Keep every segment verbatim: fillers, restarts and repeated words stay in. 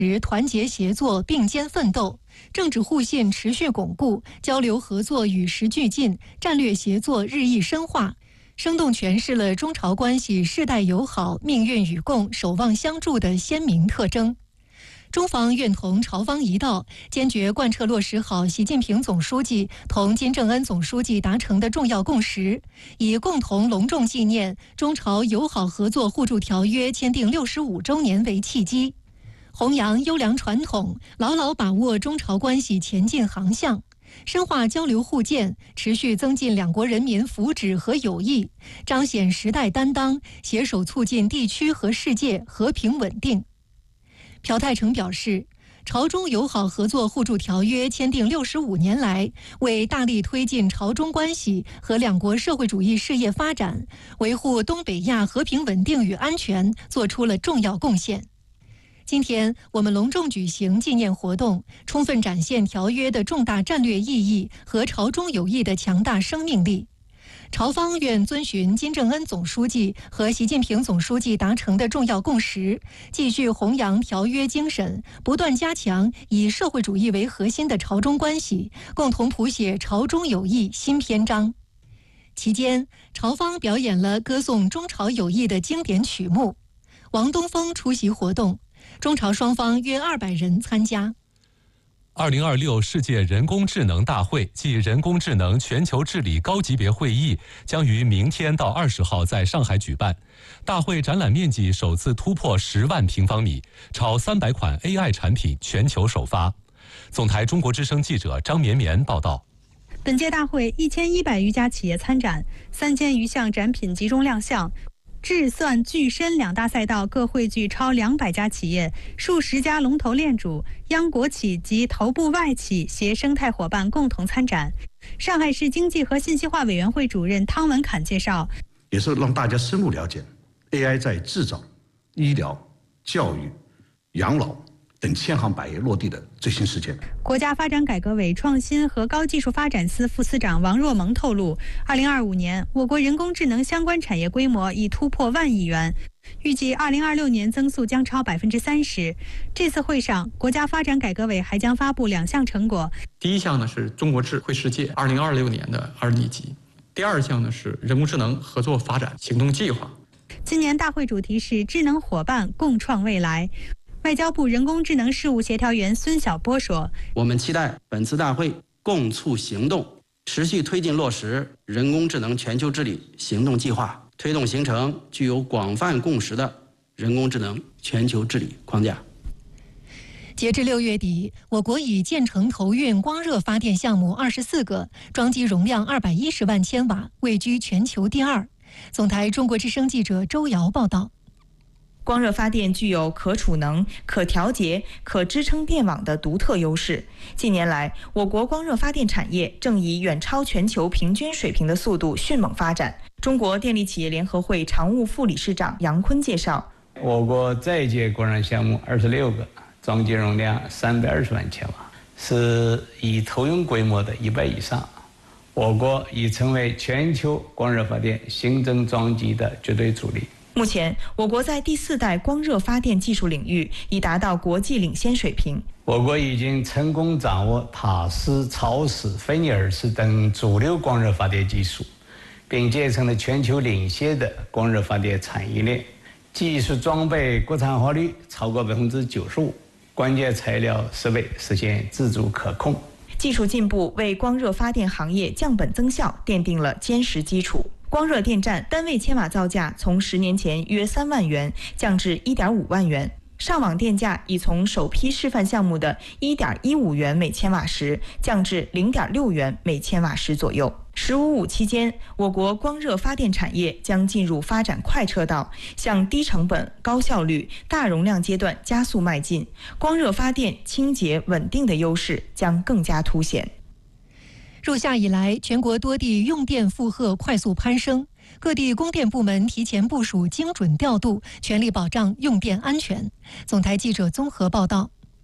团结协作，并肩奋斗，政治互信持续巩固，交流合作与时俱进，战略协作日益深化，生动诠释了中朝关系世代友好、命运与共、守望相助的鲜明特征。中方愿同朝方一道，坚决贯彻落实好习近平总书记同金正恩总书记达成的重要共识，以共同隆重纪念中朝友好合作互助条约签订六十五周年为契机，弘扬优良传统，牢牢把握中朝关系前进航向，深化交流互鉴，持续增进两国人民福祉和友谊，彰显时代担当，携手促进地区和世界和平稳定。朴泰成表示，朝中友好合作互助条约签订六十五年来，为大力推进朝中关系和两国社会主义事业发展，维护东北亚和平稳定与安全做出了重要贡献。今天我们隆重举行纪念活动，充分展现条约的重大战略意义和朝中友谊的强大生命力。朝方愿遵循金正恩总书记和习近平总书记达成的重要共识，继续弘扬条约精神，不断加强以社会主义为核心的朝中关系，共同谱写朝中友谊新篇章。期间，朝方表演了歌颂中朝友谊的经典曲目。王东峰出席活动，中朝双方约二百人参加。 二零二六世界人工智能大会暨人工智能全球治理高级别会议将于明天到二十号在上海举办。大会展览面积首次突破十万平方米，超三百款 A I 产品全球首发。总台中国之声记者张绵绵报道。 本届大会一千一百余家企业参展，三千余项展品集中亮相。智算具深两大赛道各汇聚超两百家企业，数十家龙头链主、央国企及头部外企携生态伙伴共同参展。上海市经济和信息化委员会主任汤文侃介绍， 也是让大家深入了解 A I 在制造、医疗、教育、养老等千行百业落地的最新实践。 国家发展改革委创新和高技术发展司副司长王若萌透露，二零二五年我国人工智能相关产业规模已突破万亿元，预计二零二六年增速将超百分之三十。这次会上，国家发展改革委还将发布两项成果。 第一项呢是中国智慧世界二零二六年的 二 D 级，第二项呢是人工智能合作发展行动计划。 今年大会主题是智能伙伴共创未来。外交部人工智能事务协调员孙晓波说， 我们期待本次大会共促行动，持续推进落实人工智能全球治理行动计划，推动形成具有广泛共识的人工智能全球治理框架。 截至六月底，我国已建成投运光热发电项目二十四个，装机容量二百一十万千瓦，位居全球第二。总台中国之声记者周瑶报道。 光热发电具有可储能、可调节、可支撑电网的独特优势。近年来，我国光热发电产业正以远超全球平均水平的速度迅猛发展。中国电力企业联合会常务副理事长杨坤介绍， 我国在建光热项目二十六个，装机容量三百二十万千瓦，是已投用规模的一倍以上。我国已成为全球光热发电新增装机的绝对主力。 目前，我国在第四代光热发电技术领域已达到国际领先水平。 我国已经成功掌握塔斯、曹氏、菲涅尔斯等主流光热发电技术，并建成了全球领先的光热发电产业链，技术装备国产化率超过百分之九十五，关键材料设备实现自主可控。 技术进步为光热发电行业降本增效奠定了坚实基础。光热电站单位千瓦造价从十年前约三万元降至一点五万元，上网电价已从首批示范项目的一点一五元每千瓦时降至零点六元每千瓦时左右。十五五期间，我国光热发电产业将进入发展快车道，向低成本、高效率、大容量阶段加速迈进。光热发电清洁稳定的优势将更加凸显。 入夏以来，全国多地用电负荷快速攀升，各地供电部门提前部署精准调度，全力保障用电安全。总台记者综合报道。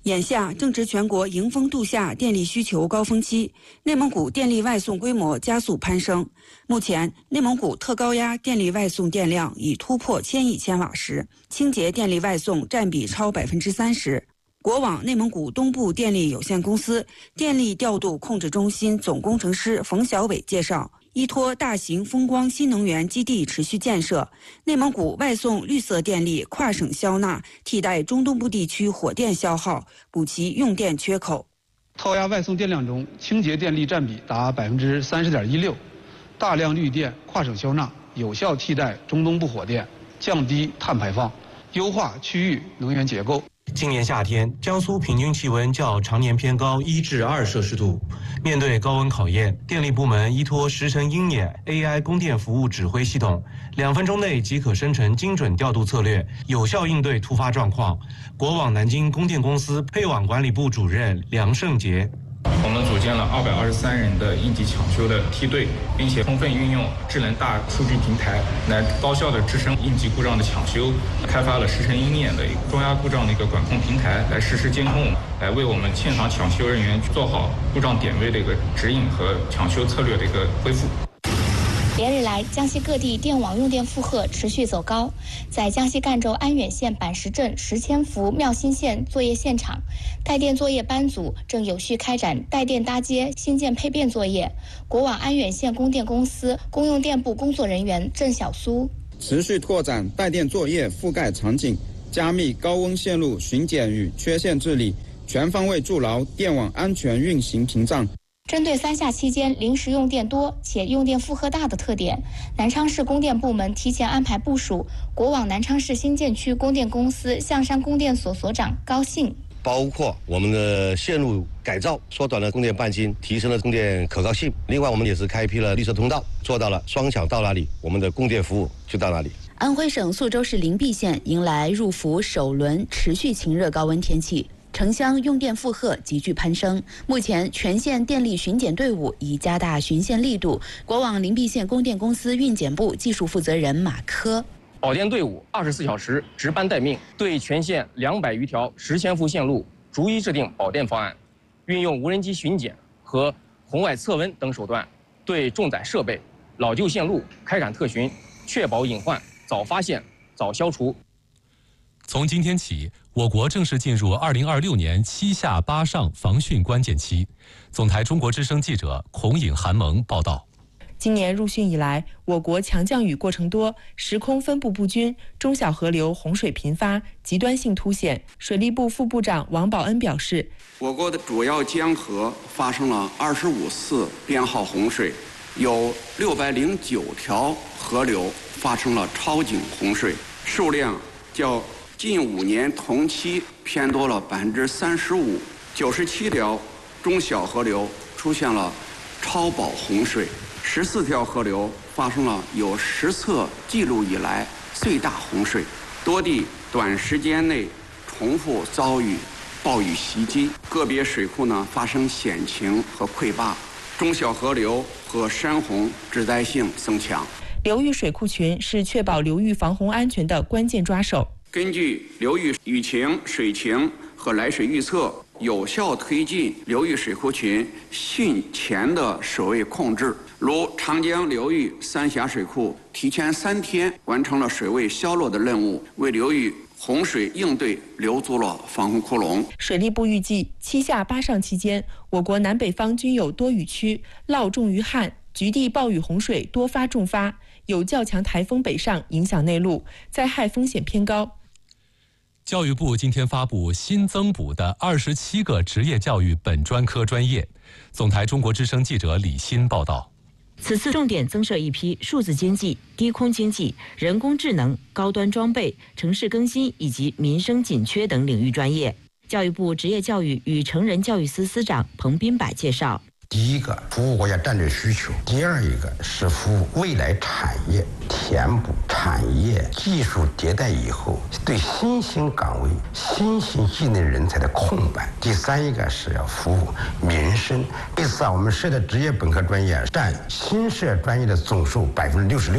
眼下正值全国迎峰度夏电力需求高峰期，内蒙古电力外送规模加速攀升。目前，内蒙古特高压电力外送电量已突破千亿千瓦时，清洁电力外送占比超百分之三十。国网内蒙古东部电力有限公司电力调度控制中心总工程师冯小伟介绍，依托大型风光新能源基地持续建设，内蒙古外送绿色电力跨省消纳，替代中东部地区火电消耗，补齐用电缺口。 高压外送电量中，清洁电力占比达百分之三十点一六，大量绿电跨省消纳，有效替代中东部火电，降低碳排放，优化区域能源结构。 今年夏天，江苏平均气温较常年偏高一至二摄氏度。面对高温考验，电力部门依托时程鹰眼 A I 供电服务指挥系统，两分钟内即可生成精准调度策略，有效应对突发状况。国网南京供电公司配网管理部主任梁胜杰。 我们组建了二百二十三人的应急抢修的梯队，并且充分运用智能大数据平台来高效的支撑应急故障的抢修，开发了时程鹰眼的一个中压故障的一个管控平台，来实时监控，来为我们现场抢修人员做好故障点位的一个指引和抢修策略的一个恢复。 连日来，江西各地电网用电负荷持续走高。在江西赣州安远县板石镇石千福妙新县作业现场，带电作业班组正有序开展带电搭接、新建配变作业。国网安远县供电公司公用电部工作人员郑小苏： 持续拓展带电作业覆盖场景，加密高温线路巡检与缺陷治理，全方位筑牢电网安全运行屏障。 针对三夏期间临时用电多且用电负荷大的特点，南昌市供电部门提前安排部署。国网南昌市新建区供电公司象山供电所所长高兴， 包括我们的线路改造，缩短了供电半径，提升了供电可靠性。另外，我们也是开辟了绿色通道，做到了双抢到哪里，我们的供电服务就到哪里。 安徽省宿州市灵璧县迎来入伏首轮持续晴热高温天气。城乡用电负荷急剧攀升，目前全县电力巡检队伍已加大巡线力度。国网灵璧县供电公司运检部技术负责人马科： 保电队伍二十四小时值班待命，对全县两百余条石千伏线路逐一制定保电方案，运用无人机巡检和红外测温等手段，对重载设备、老旧线路开展特巡，确保隐患早发现、早消除。 从今天起，我国正式进入二零二六年七下八上防汛关键期。总台中国之声记者孔颖、韩萌报道。 今年入汛以来，我国强降雨过程多，时空分布不均，中小河流洪水频发，极端性凸显。水利部副部长王宝恩表示， 我国的主要江河发生了二十五次编号洪水，有六百零九条河流发生了超警洪水，数量较近五年同期偏多了百分之三十五，九十七条中小河流出现了超保洪水，十四条河流发生了有实测记录以来最大洪水，多地短时间内重复遭遇暴雨袭击，个别水库呢发生险情和溃坝，中小河流和山洪致灾性增强。 流域水库群是确保流域防洪安全的关键抓手。 根据流域雨情、水情和来水预测，有效推进流域水库群汛前的水位控制。如长江流域三峡水库提前三天完成了水位消落的任务，为流域洪水应对留足了防洪窟窿。 水利部预计，七下八上期间，我国南北方均有多雨区，涝重于旱，局地暴雨洪水多发重发，有较强台风北上影响内陆，灾害风险偏高。 教育部今天发布新增补的二十七个职业教育本专科专业。总台中国之声记者李欣报道。 此次重点增设一批数字经济、低空经济、人工智能、高端装备、城市更新以及民生紧缺等领域专业。教育部职业教育与成人教育司司长彭斌柏介绍。 第一个，服务国家战略需求；第二一个是服务未来产业，填补产业技术迭代以后对新兴岗位、新兴技能人才的空白；第三一个是要服务民生。这次啊，我们设的职业本科专业占新设专业的总数百分之六十六。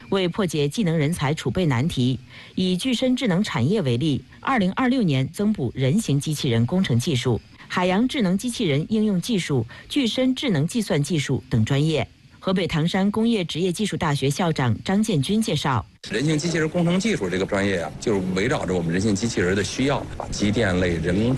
为破解技能人才储备难题，以具身智能产业为例，二零二六年增补人形机器人工程技术、海洋智能机器人应用技术、具身智能计算技术等专业。河北唐山工业职业技术大学校长张建军介绍， 人形机器人工程技术这个专业啊，就是围绕着我们人形机器人的需要，把机电类、人工